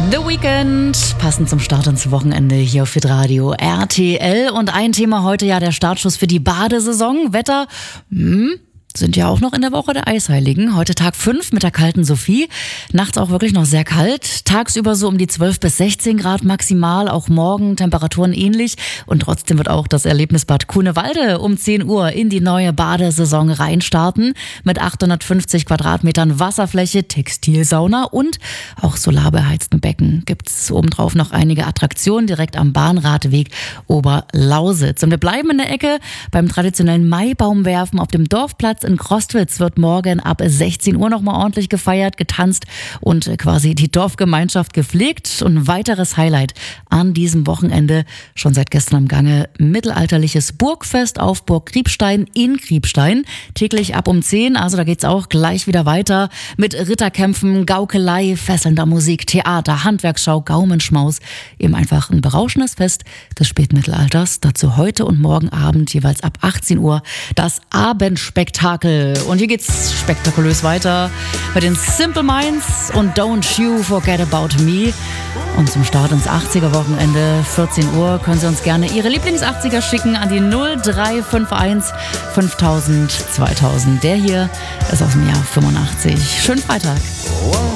The Weekend, passend zum Start ins Wochenende hier auf Hitradio RTL. Und ein Thema heute ja der Startschuss für die Badesaison. Wetter, sind ja auch noch in der Woche der Eisheiligen. Heute Tag 5 mit der kalten Sophie. Nachts auch wirklich noch sehr kalt. Tagsüber so um die 12 bis 16 Grad maximal. Auch morgen Temperaturen ähnlich. Und trotzdem wird auch das Erlebnisbad Kunewalde um 10 Uhr in die neue Badesaison reinstarten. Mit 850 Quadratmetern Wasserfläche, Textilsauna und auch solarbeheizten Becken. Gibt's obendrauf noch einige Attraktionen direkt am Bahnradweg Oberlausitz. Und wir bleiben in der Ecke beim traditionellen Maibaumwerfen auf dem Dorfplatz in Crostwitz wird morgen ab 16 Uhr nochmal ordentlich gefeiert, getanzt und quasi die Dorfgemeinschaft gepflegt. Und ein weiteres Highlight an diesem Wochenende, schon seit gestern am Gange, mittelalterliches Burgfest auf Burg Kriebstein in Kriebstein. Täglich ab um 10, also da geht's auch gleich wieder weiter mit Ritterkämpfen, Gaukelei, fesselnder Musik, Theater, Handwerksschau, Gaumenschmaus. Eben einfach ein berauschendes Fest des Spätmittelalters. Dazu heute und morgen Abend jeweils ab 18 Uhr das Abendspektakel. Und hier geht's spektakulös weiter bei den Simple Minds und Don't You Forget About Me. Und zum Start ins 80er-Wochenende, 14 Uhr, können Sie uns gerne Ihre Lieblings-80er schicken an die 0351 5000 2000. Der hier ist aus dem Jahr 85. Schönen Freitag.